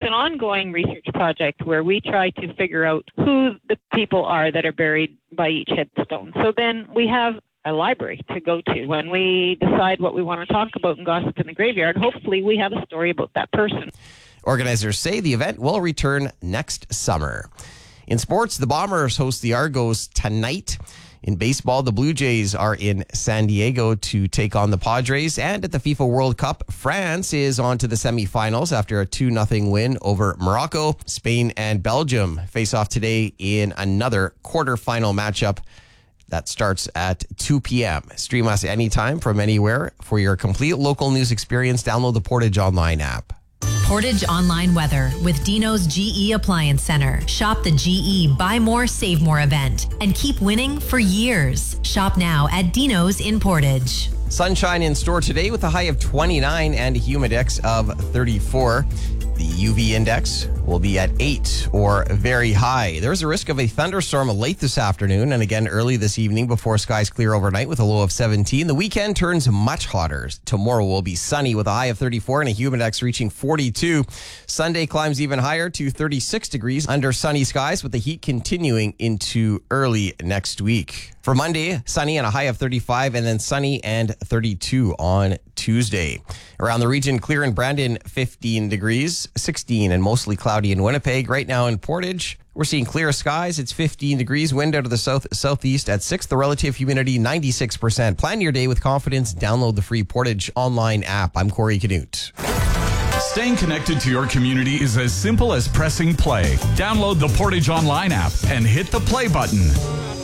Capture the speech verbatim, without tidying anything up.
an ongoing research project where we try to figure out who the people are that are buried by each headstone. So then we have a library to go to when we decide what we want to talk about in Gossip in the Graveyard. Hopefully we have a story about that person. Organizers say the event will return next summer. In sports, the Bombers host the Argos tonight. In baseball, the Blue Jays are in San Diego to take on the Padres. And at the FIFA World Cup, France is on to the semifinals after a two nothing win over Morocco. Spain and Belgium face off today in another quarterfinal matchup that starts at two p.m. Stream us anytime from anywhere. For your complete local news experience, download the Portage Online app. Portage Online Weather with Dino's G E Appliance Center. Shop the G E Buy More, Save More event and keep winning for years. Shop now at Dino's in Portage. Sunshine in store today with a high of twenty-nine and a humidex of thirty-four. The U V index will be at eight or very high. There's a risk of a thunderstorm late this afternoon and again early this evening before skies clear overnight with a low of seventeen. The weekend turns much hotter. Tomorrow will be sunny with a high of thirty-four and a humidex reaching forty-two. Sunday climbs even higher to thirty-six degrees under sunny skies with the heat continuing into early next week. For Monday, sunny and a high of thirty-five and then sunny and thirty-two on Tuesday. Around the region, clear in Brandon, fifteen degrees, sixteen and mostly cloudy in Winnipeg. Right now in Portage, we're seeing clear skies. It's fifteen degrees, wind out of the south southeast at six. The relative humidity, ninety-six percent. Plan your day with confidence. Download the free Portage Online app. I'm Corey Canute. Staying connected to your community is as simple as pressing play. Download the Portage Online app and hit the play button.